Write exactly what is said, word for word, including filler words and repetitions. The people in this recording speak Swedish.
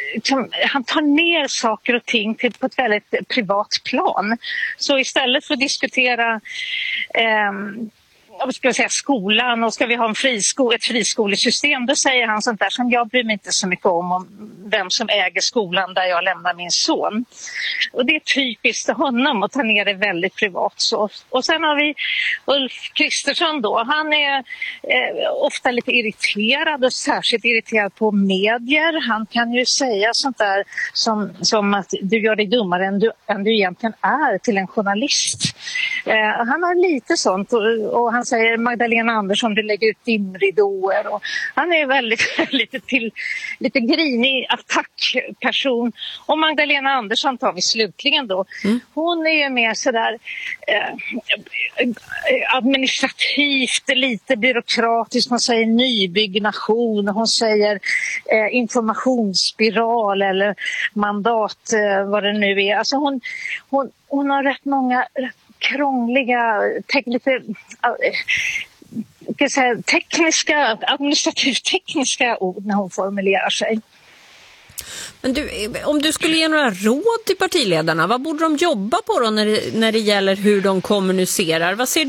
han tar ner saker och ting till på ett väldigt privat plan. Så istället för att diskutera eh, jag ska säga skolan och ska vi ha en frisko- ett friskolesystem, då säger han sånt där som jag bryr mig inte så mycket om, om vem som äger skolan där jag lämnar min son. Och det är typiskt för honom att ta ner det väldigt privat. Så. Och sen har vi Ulf Kristersson då, han är eh, ofta lite irriterad och särskilt irriterad på medier. Han kan ju säga sånt där som, som att du gör dig dummare än du, än du egentligen är till en journalist. Eh, han har lite sånt och, och han säger Magdalena Andersson, du lägger ut dimridåer. Och han är väldigt lite, till, lite grinig attackperson. Och Magdalena Andersson tar vi slutligen då. Mm. Hon är ju mer sådär eh, administrativt, lite byråkratiskt. Hon säger nybyggnation, hon säger eh, informationsspiral eller mandat, eh, vad det nu är. Alltså hon, hon, hon har rätt många rätt krångliga, te- lite äh, säga, tekniska, administrativt tekniska ord när hon formulerar sig. Men du, om du skulle ge några råd till partiledarna, vad borde de jobba på då när det, när det gäller hur de kommunicerar? Vad ser